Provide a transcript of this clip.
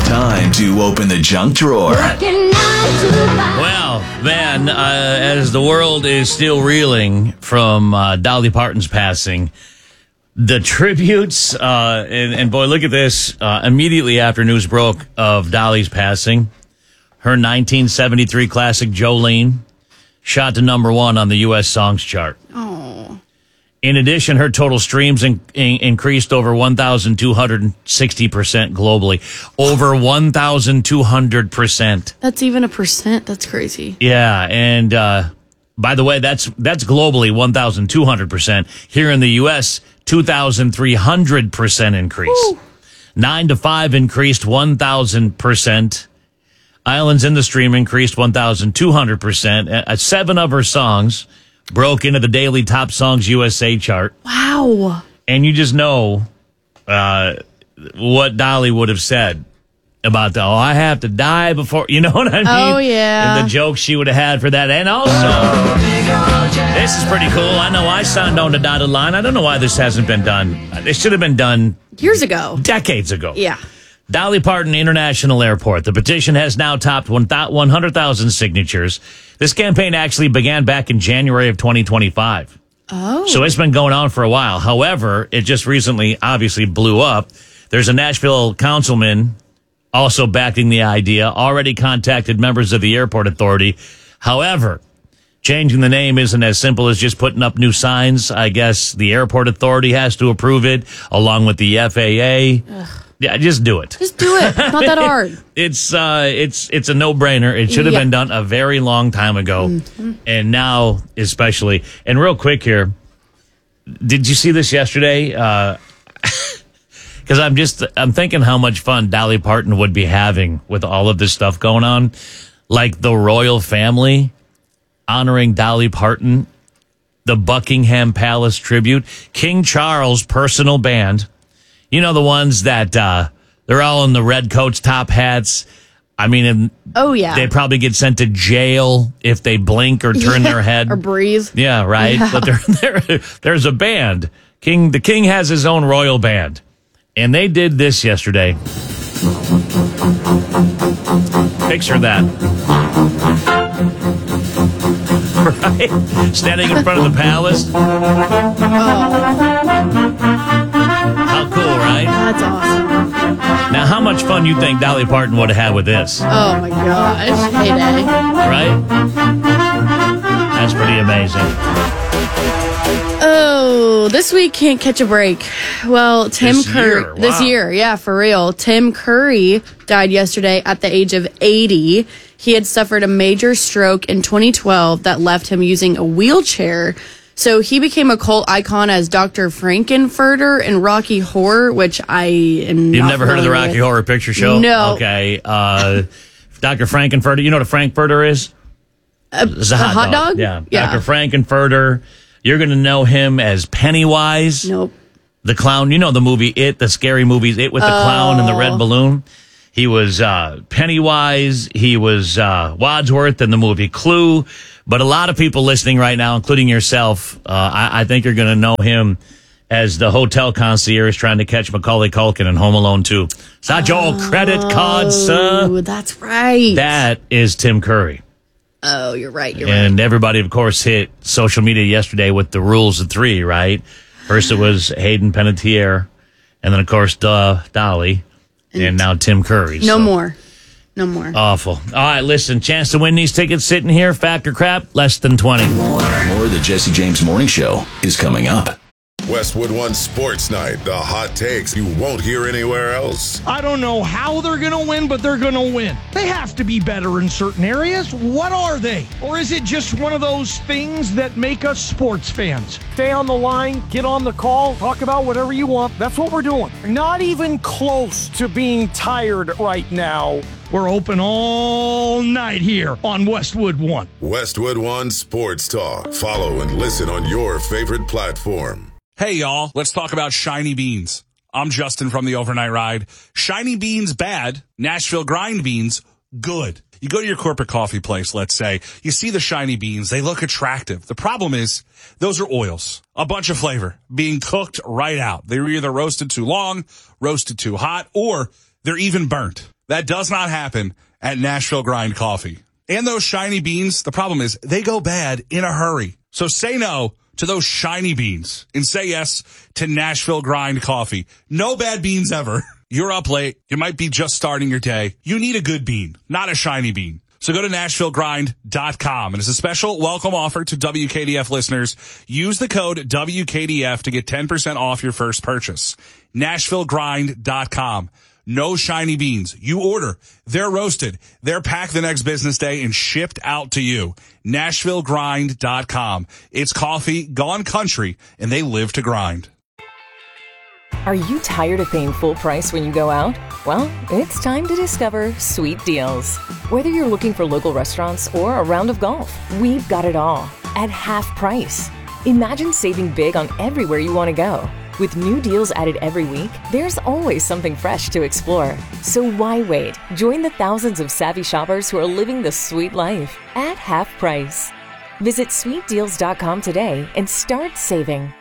Time to open the junk drawer. Well, man, as the world is still reeling from Dolly Parton's passing, the tributes, and boy, look at this, immediately after news broke of Dolly's passing, her 1973 classic Jolene shot to number 1 on the U.S. Songs chart. Oh. In addition, her total streams increased over 1,260% globally. Over 1,200%. That's even a percent. That's crazy. Yeah, and by the way, that's globally 1,200%. Here in the U.S., 2,300% increase. Woo. 9 to 5 increased 1,000%. Islands in the Stream increased 1,200%. 7 of her songs broke into the daily Top Songs USA chart. Wow. And you just know what Dolly would have said about I have to die before, you know what I mean? Oh, yeah. And the jokes she would have had for that. And also, this is pretty cool. I know I signed on the dotted line. I don't know why this hasn't been done. It should have been done years ago. Decades ago. Yeah. Dolly Parton International Airport. The petition has now topped 100,000 signatures. This campaign actually began back in January of 2025. Oh. So it's been going on for a while. However, it just recently obviously blew up. There's a Nashville councilman also backing the idea, already contacted members of the airport authority. However, changing the name isn't as simple as just putting up new signs. I guess the airport authority has to approve it, along with the FAA. Ugh. Yeah, just do it. Just do it. Not that hard. It's a no-brainer. It should have been done a very long time ago. Mm-hmm. And now, especially. And real quick here, did you see this yesterday? Because I'm thinking how much fun Dolly Parton would be having with all of this stuff going on. Like the royal family honoring Dolly Parton, the Buckingham Palace tribute, King Charles' personal band. You know, the ones that they're all in the red coats, top hats. I mean, oh, yeah. They probably get sent to jail if they blink or turn their head. Or breathe. Yeah, right. Yeah. But there's a band. The king has his own royal band. And they did this yesterday. Picture that. Right? Standing in front of the palace. How cool, right? That's awesome. Now, how much fun you think Dolly Parton would have had with this? Oh, my gosh. Heyday. Right? That's pretty amazing. Oh, this week can't catch a break. Well, Tim Curry. Wow. This year, yeah, for real. Tim Curry died yesterday at the age of 80. He had suffered a major stroke in 2012 that left him using a wheelchair. So he became a cult icon as Dr. Frankenfurter in Rocky Horror, which I am You've not never heard of the Rocky Horror Picture Show? No. Okay. Dr. Frankenfurter. You know what a Frankfurter is? It's a hot dog? Yeah. Dr. Frankenfurter. You're going to know him as Pennywise. Nope. The clown. You know the movie It, the scary movies, It with the clown and the red balloon. He was Pennywise. He was Wadsworth in the movie Clue. But a lot of people listening right now, including yourself, I think you're going to know him as the hotel concierge trying to catch Macaulay Culkin in Home Alone 2. It's not your credit card, sir. Oh, that's right. That is Tim Curry. Oh, you're right. And everybody, of course, hit social media yesterday with the rules of 3, right? First it was Hayden Panettiere, and then, of course, Dolly, and now Tim Curry. No more. Awful. All right, listen, chance to win these tickets sitting here. Fact or crap, less than 20. More of the Jesse James Morning Show is coming up. Westwood One Sports Night, the hot takes you won't hear anywhere else. I don't know how they're going to win, but they're going to win. They have to be better in certain areas. What are they? Or is it just one of those things that make us sports fans? Stay on the line, get on the call, talk about whatever you want. That's what we're doing. Not even close to being tired right now. We're open all night here on Westwood One. Westwood One Sports Talk. Follow and listen on your favorite platform. Hey, y'all, let's talk about Shiny Beans. I'm Justin from the Overnight Ride. Shiny Beans bad, Nashville Grind Beans good. You go to your corporate coffee place, let's say, you see the shiny beans, they look attractive. The problem is, those are oils, a bunch of flavor, being cooked right out. They were either roasted too long, roasted too hot, or they're even burnt. That does not happen at Nashville Grind Coffee. And those shiny beans, the problem is they go bad in a hurry. So say no to those shiny beans and say yes to Nashville Grind Coffee. No bad beans ever. You're up late. You might be just starting your day. You need a good bean, not a shiny bean. So go to NashvilleGrind.com. And as a special welcome offer to WKDF listeners, use the code WKDF to get 10% off your first purchase. NashvilleGrind.com. No shiny beans. You order. They're roasted. They're packed the next business day and shipped out to you. NashvilleGrind.com. It's coffee gone country, and they live to grind. Are you tired of paying full price when you go out? Well, it's time to discover Sweet Deals. Whether you're looking for local restaurants or a round of golf, we've got it all at half price. Imagine saving big on everywhere you want to go. With new deals added every week, there's always something fresh to explore. So why wait? Join the thousands of savvy shoppers who are living the sweet life at half price. Visit sweetdeals.com today and start saving.